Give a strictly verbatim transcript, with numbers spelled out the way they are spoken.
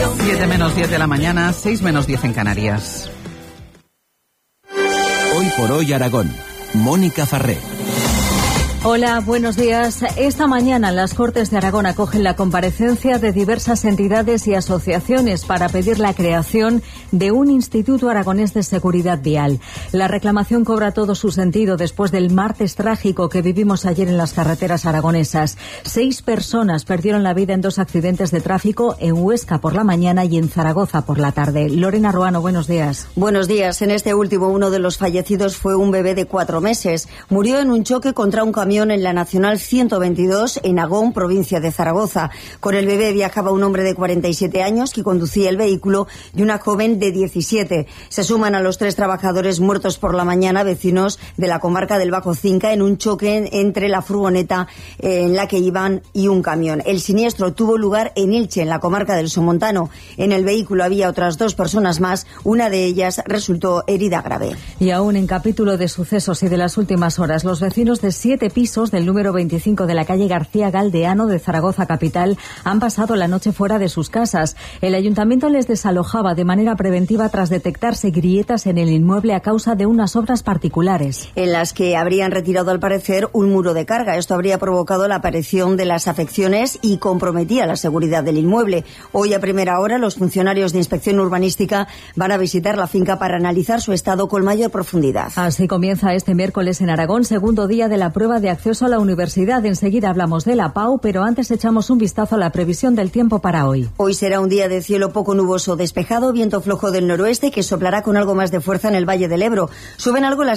siete menos diez de la mañana, seis menos diez en Canarias. Hoy por hoy Aragón. Mónica Farré. Hola, buenos días. Esta mañana las Cortes de Aragón acogen la comparecencia de diversas entidades y asociaciones para pedir la creación de un Instituto Aragonés de Seguridad Vial. La reclamación cobra todo su sentido después del martes trágico que vivimos ayer en las carreteras aragonesas. Seis personas perdieron la vida en dos accidentes de tráfico en Huesca por la mañana y en Zaragoza por la tarde. Lorena Ruano, buenos días. Buenos días. En este último, uno de los fallecidos fue un bebé de cuatro meses. Murió en un choque contra un camión en la Nacional ciento veintidós en Agón, provincia de Zaragoza. Con el bebé viajaba un hombre de cuarenta y siete años que conducía el vehículo y una joven de diecisiete. Se suman a los tres trabajadores muertos por la mañana, vecinos de la comarca del Bajo Cinca, en un choque entre la furgoneta en la que iban y un camión. El siniestro tuvo lugar en Elche, en la comarca del Somontano. En el vehículo había otras dos personas más, una de ellas resultó herida grave. Y aún en capítulo de sucesos y de las últimas horas, los vecinos de siete pisos del número veinticinco de la calle García Galdeano de Zaragoza capital han pasado la noche fuera de sus casas. El ayuntamiento les desalojaba de manera preventiva tras detectarse grietas en el inmueble a causa de unas obras particulares. En las que habrían retirado al parecer un muro de carga. Esto habría provocado la aparición de las afecciones y comprometía la seguridad del inmueble. Hoy a primera hora los funcionarios de inspección urbanística van a visitar la finca para analizar su estado con mayor profundidad. Así comienza este miércoles en Aragón, segundo día de la prueba de acceso a la universidad. Enseguida hablamos de la PAU, pero antes echamos un vistazo a la previsión del tiempo para hoy. Hoy será un día de cielo poco nuboso despejado, viento flojo del noroeste que soplará con algo más de fuerza en el Valle del Ebro. Suben algo las